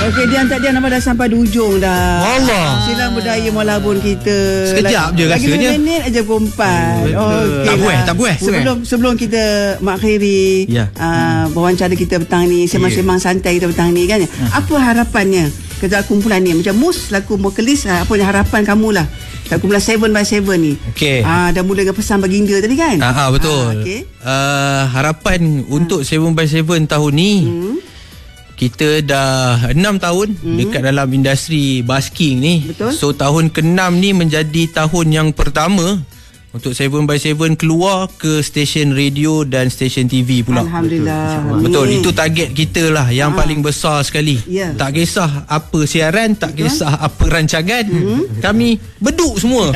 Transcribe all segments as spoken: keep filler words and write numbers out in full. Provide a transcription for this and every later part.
Okey, dia tak dia nama dah sampai di ujung dah. Allah. Silang budaya Molabun kita. Sekejap je lagi rasanya. Lagi minit aja pukul empat. Okey. Tak buih, tak buih. Sebelum sebelum kita mengakhiri ya. uh, wawancara kita petang ni, semang-semang santai kita petang ni kan. Apa harapannya kepada kumpulan ni? Macam Mus laku vokalis, apa harapan kamu lah? Tak kumpulan seven by seven ni. Okey. Ah, dah mula dengan pesan baginda tadi kan? Ah, betul. Ah, okay. uh, harapan hmm. untuk seven by seven tahun ni, hmm. kita dah enam tahun hmm. dekat dalam industri basking ni. Betul. So tahun keenam ni menjadi tahun yang pertama untuk seven by seven keluar ke stesen radio dan stesen T V pula. Alhamdulillah. Betul, Amin. Itu target kita lah yang ha. paling besar sekali. Yeah. Tak kisah apa siaran, tak Betul. kisah apa rancangan, hmm. kami beduk semua.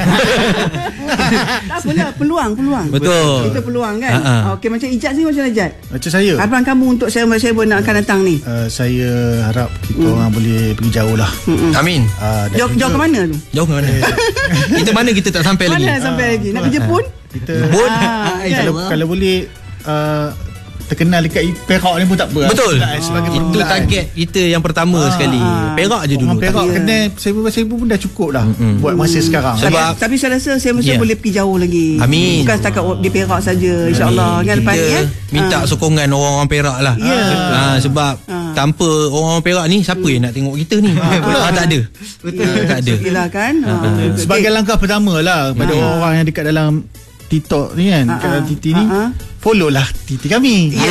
Tak apalah, peluang-peluang. Betul. Kita peluang kan. Ha-ha. Okey, macam Ijat ni macam Ijat. Macam saya. Harapan kamu untuk seven by seven yang akan datang ni? Uh, saya harap kita hmm. orang boleh pergi jauh lah. Hmm. Amin. Uh, jauh, jauh ke mana tu? Jauh ke mana? Kita mana kita tak sampai mana lagi? Mana sampai lagi? Nak kerja pun? Kita pun ah, kalau, kalau boleh uh, terkenal dekat Perak ni pun tak apa. Betul. Lah, sebagai itu target kita yang pertama ah, sekali. Ah, Perak je dulu. Orang Perak yeah. kena seven by seven pun dah cukup dah mm-hmm. buat masa mm. sekarang. Sebab tapi, tapi saya rasa saya mesti yeah. boleh pergi jauh lagi. Amin. Bukan setakat di Perak saja, insya-Allah kan lepas ni eh. Minta ah. sokongan orang-orang Perak lah. Yeah. Ah, sebab ah. tanpa orang-orang Perak ni siapa yang nak tengok kita ni? Ah, tak ada. Betul. Tak ada. Gila kan. Sebagai langkah pertama lah pada orang yang dekat dalam TikTok ni kan, uh-huh. T T ni uh-huh. follow lah T T kami. Ya.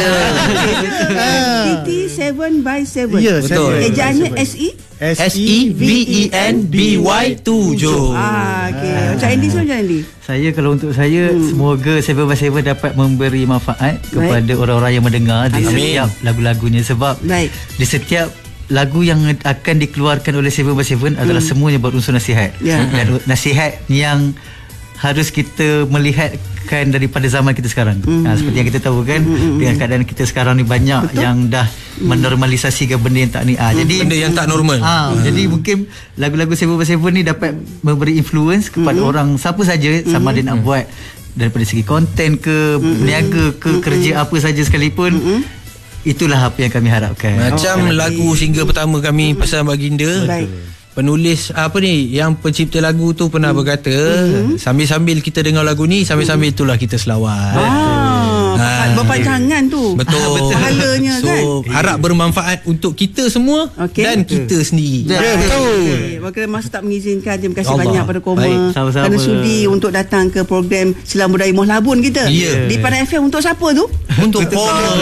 Yeah. T T seven by seven. Ya, betul. Ejaannya S E S E V E N B Y tujuh. Ah, okey. Macam Andy so macam Andy. Saya kalau untuk saya hmm. semoga seven by seven dapat memberi manfaat kepada Baik. orang-orang yang mendengar di Amin. setiap lagu-lagunya sebab Baik. di setiap lagu yang akan dikeluarkan oleh seven by seven adalah hmm. semuanya berunsur nasihat. Yeah. Dan nasihat yang harus kita melihatkan daripada zaman kita sekarang. Mm-hmm. Ha, seperti yang kita tahu kan, mm-hmm. dengan keadaan kita sekarang ni banyak Betul? yang dah mm-hmm. menormalisasikan benda yang tak ni. Ha, mm-hmm. jadi benda yang tak normal. Ha, mm-hmm. Jadi mungkin lagu-lagu seven by seven ni dapat memberi influence kepada mm-hmm. orang siapa saja mm-hmm. sama ada nak buat daripada segi konten ke, berniaga mm-hmm. ke, mm-hmm. kerja apa saja sekalipun. Mm-hmm. Itulah apa yang kami harapkan. Macam oh, lagu single pertama kami, mm-hmm. Pesan Baginda. Baik. Penulis apa ni yang pencipta lagu tu pernah hmm. berkata hmm. sambil-sambil kita dengar lagu ni sambil-sambil itulah kita selawat. Ah, ha. berpanjangan tu. Betul. Pahalanya so, kan. Harap bermanfaat untuk kita semua okay. dan kita okay. sendiri. Ya, yeah, betul. Okay. Maka masa tak mengizinkan, terima kasih Allah. banyak pada Koma kerana sudi untuk datang ke program Silang Budaya Molabun kita. Yeah. Di Padang F M untuk siapa tu? Untuk Koma.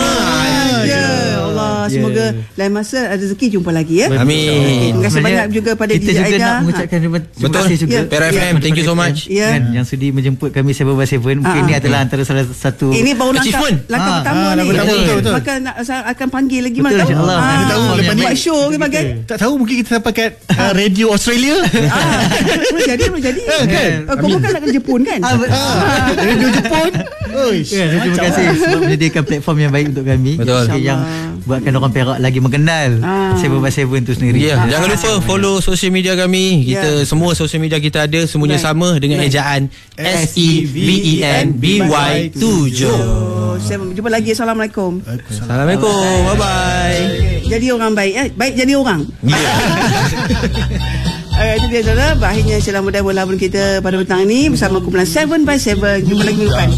Semoga yeah. lain masa ada rezeki jumpa lagi ya. Amin. Terima kasih banyak juga pada kita D J juga Aida. nak mengucapkan terima Betul. kasih juga. Yeah. P R F M, yeah. thank you so much. Yeah. Kan, yang sudi menjemput kami seven by seven. Mungkin uh-huh. ini adalah antara salah satu ini baru langkah, langkah ha. pertama ha, ni. Betul, betul, betul. Maka nak, saya akan panggil lagi betul, mana tahu. InsyaAllah. Ha. Kita tahu lepas ni buat show ke bagai. Tak tahu mungkin kita sampai kat uh, radio Australia. Boleh jadi, boleh jadi. Kau bukan nak ke Jepun kan? Radio Jepun. Terima kasih sebab menyediakan platform yang baik untuk kami. Betul. Yang buatkan orang Perak lagi mengenal seven by seven tu sendiri. Yeah. Jangan lupa follow sosial media kami. Kita yeah. semua sosial media kita ada semuanya right. sama dengan right. ejaan S E V E N B Y tujuh. Jumpa lagi. Assalamualaikum. Assalamualaikum. Bye bye. Jadi orang baik eh? Baik jadi orang. Yeah. Itu dia saudara. Akhirnya Silang Budaya Molabun kita pada petang ini bersama kumpulan seven by seven. Jumpa lagi minggu depan.